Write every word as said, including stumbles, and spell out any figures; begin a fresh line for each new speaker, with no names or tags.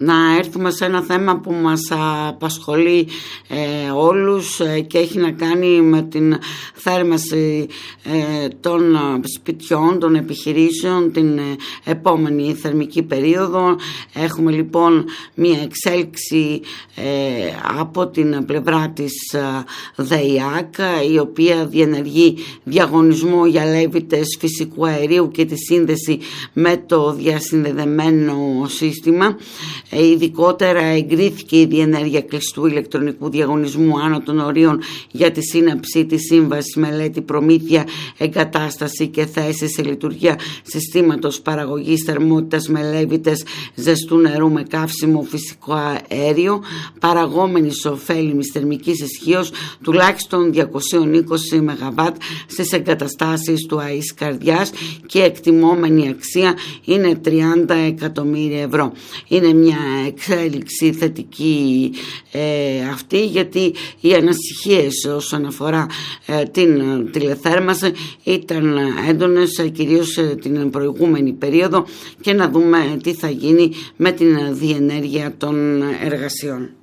να έρθουμε σε ένα θέμα που μας απασχολεί ε, όλους ε, και έχει να κάνει με την θέρμανση ε, των σπιτιών, των επιχειρήσεων την ε, επόμενη θερμική περίοδο. Έχουμε λοιπόν μία εξέλιξη ε, από την πλευρά της ε, ΔΕΙΑΚ, η οποία διενεργεί διαγωνισμό για λέβητες φυσικού αερίου και τη σύνδεση με το διασυνδεδεμένο σύστημα. Ε, ειδικότερα εγκρίθηκε η διενέργεια κλειστού ηλεκτρονικού διαγωνισμού άνω των ορίων για τη σύναψη της σύμβασης μελέτη προμήθεια, εγκατάσταση και θέση σε λειτουργία συστήματος παραγωγής θερμότητας με λέβητες ζεστού νερού με καύσιμο φυσικό αέριο παραγόμενης ωφέλιμης θερμικής ισχύως τουλάχιστον διακόσια είκοσι μεγαβάτ στις εγκαταστάσεις του ΑΕΣ Καρδιάς και εκτιμόμενη αξία είναι τριάντα εκατομμύρια ευρώ. Είναι μια εξέλιξη θετική ε, αυτή, γιατί οι ανησυχίες όσον αφορά ε, την τηλεθέρμανση ήταν έντονες ε, κυρίως ε, την προηγούμενη περίοδο, και να δούμε τι θα γίνει με την διενέργεια των εργασιών.